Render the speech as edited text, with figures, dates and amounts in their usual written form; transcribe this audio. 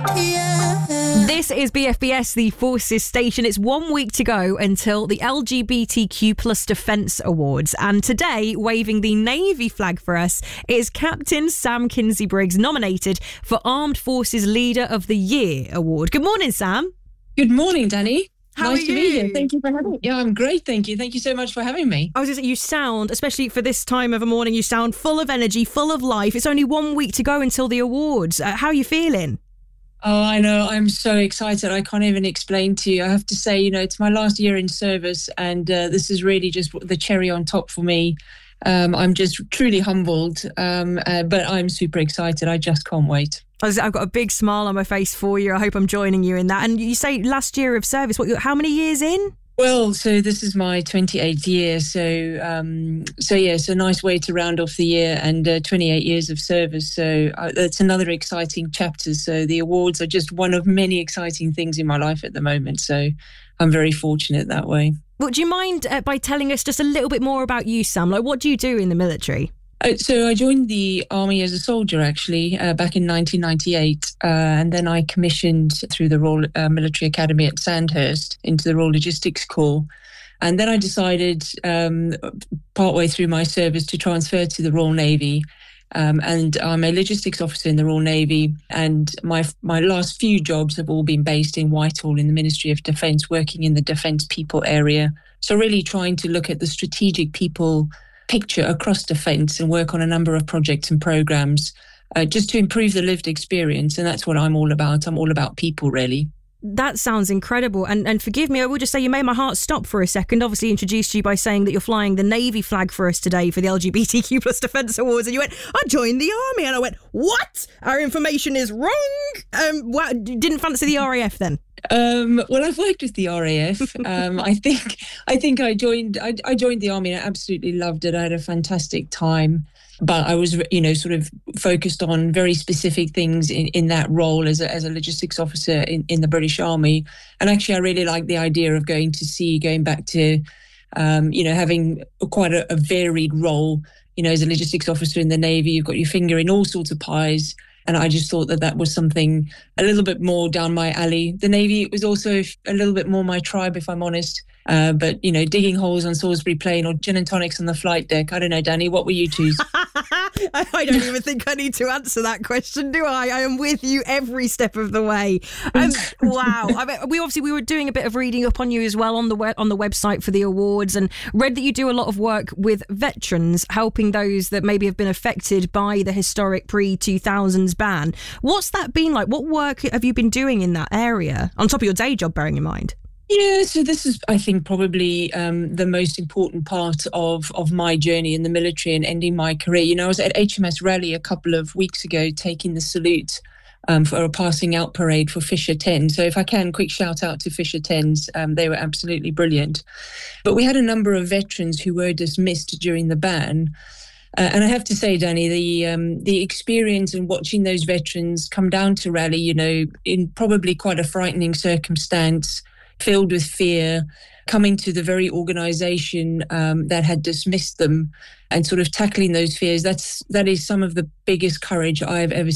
This is BFBS, the Forces station. It's 1 week to go until the LGBTQ plus Defence Awards. And today, waving the Navy flag for us, is Captain Sam Kinsey-Briggs, nominated for Armed Forces Leader of the Year award. Good morning, Sam. Good morning, Danny. How nice are to be you? here. Thank you for having me. Yeah, I'm great, thank you. Thank you so much for having me. I was going to say, you sound, especially for this time of a morning, you sound full of energy, full of life. It's only 1 week to go until the awards. How are you feeling? Oh, I know. I'm so excited. I can't even explain to you. I have to say, it's my last year in service, and this is really just the cherry on top for me. I'm just truly humbled, but I'm super excited. I just can't wait. I've got a big smile on my face for you. I hope I'm joining you in that. And you say last year of service. How many years in? Well, so this is my 28th year. So it's a nice way to round off the year, and 28 years of service. So that's another exciting chapter. So the awards are just one of many exciting things in my life at the moment. So I'm very fortunate that way. Well, do you mind by telling us just a little bit more about you, Sam? Like, what do you do in the military? So I joined the Army as a soldier, actually, back in 1998. And then I commissioned through the Royal Military Academy at Sandhurst into the Royal Logistics Corps. And then I decided, partway through my service, to transfer to the Royal Navy. And I'm a logistics officer in the Royal Navy. And my last few jobs have all been based in Whitehall in the Ministry of Defence, working in the defence people area. So really trying to look at the strategic people picture across defence and work on a number of projects and programmes just to improve the lived experience. And that's what I'm all about. I'm all about people, really. That sounds incredible. And forgive me, I will just say you made my heart stop for a second. Obviously introduced you by saying that you're flying the Navy flag for us today for the LGBTQ plus Defence Awards. And you went, I joined the Army. And I went, what? Our information is wrong. Wow, didn't fancy the RAF then? Well, I've worked with the RAF. I think I joined the Army and I absolutely loved it. I had a fantastic time. But I was, sort of focused on very specific things in that role as a logistics officer in the British Army. And actually, I really like the idea of going back to, having quite a varied role. As a logistics officer in the Navy, you've got your finger in all sorts of pies. And I just thought that was something a little bit more down my alley. The Navy was also a little bit more my tribe, if I'm honest. But, digging holes on Salisbury Plain or gin and tonics on the flight deck. I don't know, Danny, what will you choose? I don't even think I need to answer that question, do I? I am with you every step of the way. Wow. I mean, we were doing a bit of reading up on you as well on the website for the awards, and read that you do a lot of work with veterans, helping those that maybe have been affected by the historic pre-2000s ban. What's that been like? What work have you been doing in that area, on top of your day job, bearing in mind? Yeah, so this is, I think, probably the most important part of my journey in the military and ending my career. I was at HMS Raleigh a couple of weeks ago taking the salute for a passing out parade for Fisher 10. So if I can, quick shout out to Fisher 10s. They were absolutely brilliant. But we had a number of veterans who were dismissed during the ban. And I have to say, Danny, the experience in watching those veterans come down to Raleigh, in probably quite a frightening circumstance, filled with fear, coming to the very organisation that had dismissed them and sort of tackling those fears, that is some of the biggest courage I've ever